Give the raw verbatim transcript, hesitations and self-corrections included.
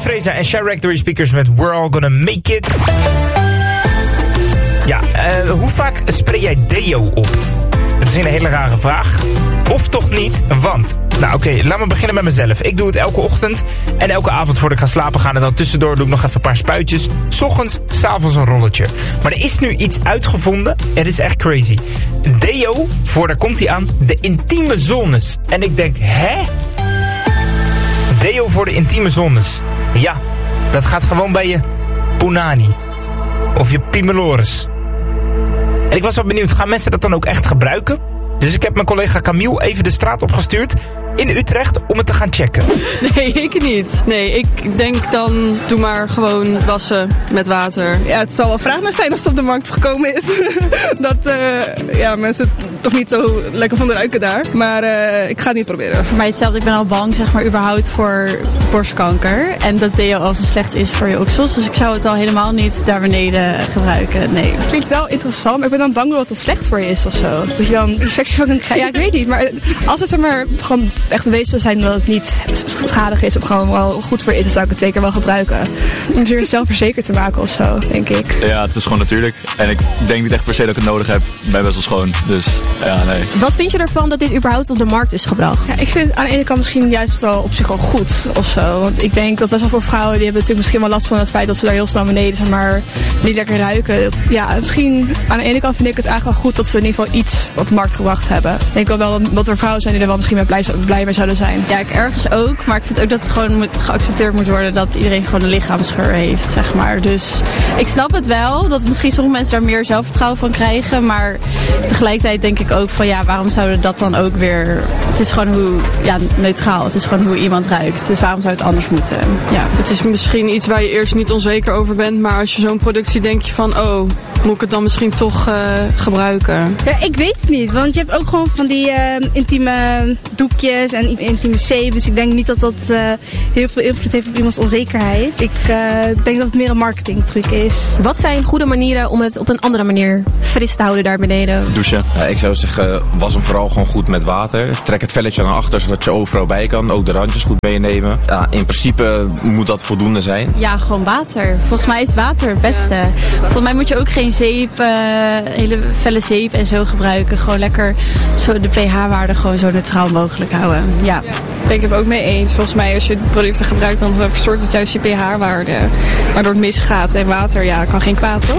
Freza en Chirac door je speakers met We're All Gonna Make It. Ja, uh, hoe vaak spray jij deo op? Dat is misschien een hele rare vraag. Of toch niet, want... Nou oké, okay, laat me beginnen met mezelf. Ik doe het elke ochtend en elke avond voordat ik ga slapen gaan. En dan tussendoor doe ik nog even een paar spuitjes. 's Ochtends, 's avonds een rolletje. Maar er is nu iets uitgevonden. Het is echt crazy. Deo, voor daar komt hij aan, de intieme zones. En ik denk, hè? Deo voor de intieme zones. Ja, dat gaat gewoon bij je punani. Of je pimeloris. En ik was wel benieuwd, gaan mensen dat dan ook echt gebruiken? Dus ik heb mijn collega Camille even de straat opgestuurd in Utrecht om het te gaan checken. Nee, ik niet. Nee, ik denk dan doe maar gewoon wassen met water. Ja, het zal wel vraag naar zijn als het op de markt gekomen is. Dat uh, ja, mensen het toch niet zo lekker vonden ruiken daar. Maar uh, ik ga het niet proberen. Voor mij hetzelfde. Ik ben al bang, zeg maar, überhaupt voor borstkanker. En dat deo al zo slecht is voor je oksels. Dus ik zou het al helemaal niet daar beneden gebruiken. Nee. Klinkt wel interessant, maar ik ben dan bang dat het slecht voor je is of zo. Dat je dan infectie van kan krijgen. Ja, ik weet niet. Maar als het er maar gewoon echt bewezen zou zijn dat het niet schadelijk is of gewoon wel goed voor je is, dan zou ik het zeker wel gebruiken. Om het weer zelfverzekerd te maken of zo, denk ik. Ja, het is gewoon natuurlijk. En ik denk niet echt per se dat ik het nodig heb. Ik ben best wel schoon, dus ja, nee. Wat vind je ervan dat dit überhaupt op de markt is gebracht? Ja, ik vind het aan de ene kant misschien juist wel op zich wel goed of zo. Want ik denk dat best wel veel vrouwen, die hebben natuurlijk misschien wel last van het feit dat ze daar heel snel beneden, zeg maar, niet lekker ruiken. Ja, misschien aan de ene kant vind ik het eigenlijk wel goed dat ze in ieder geval iets op de markt gebracht hebben. Ik denk wel, wel dat er vrouwen zijn die er wel misschien mee blij, blij mee zouden zijn. Ja, ik ergens ook, maar ik vind ook dat het gewoon moet, geaccepteerd moet worden dat iedereen gewoon een lichaamsgeur heeft, zeg maar. Dus ik snap het wel, dat misschien sommige mensen daar meer zelfvertrouwen van krijgen, maar tegelijkertijd denk ik ook van ja, waarom zouden dat dan ook weer... Het is gewoon hoe, ja, neutraal, het is gewoon hoe iemand ruikt, dus waarom zou het anders moeten? Ja. Het is misschien iets waar je eerst niet onzeker over bent, maar als je zo'n product ziet denk je van oh, moet ik het dan misschien toch uh, gebruiken? Ja, ik weet het niet, want je hebt ook gewoon van die uh, intieme doekjes en intieme zeep, dus ik denk niet dat dat uh, heel veel invloed heeft op iemands onzekerheid. Ik uh, denk dat het meer een marketingtruc is. Wat zijn goede manieren om het op een andere manier fris te houden daar beneden? Douchen. Ja, ik zou zeggen, was hem vooral gewoon goed met water. Trek het velletje naar achter, zodat je overal bij kan. Ook de randjes goed meenemen. Ja, in principe moet dat voldoende zijn. Ja, gewoon water. Volgens mij is water het beste. Volgens mij moet je ook geen zeep, uh, hele felle zeep en zo gebruiken. Gewoon lekker zo de pH-waarde gewoon zo neutraal mogelijk houden. Ja. Ben ik het ook mee eens. Volgens mij als je producten gebruikt dan verstoort het juist je pH-waarde. Waardoor het misgaat. En water, ja, kan geen kwaad, toch?